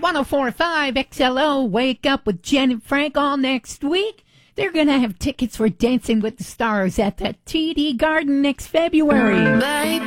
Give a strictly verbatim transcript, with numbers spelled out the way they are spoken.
one oh four point five X L O. Wake Up with Jen and Frank all next week. They're going to have tickets for Dancing with the Stars at the T D Garden next February. Baby.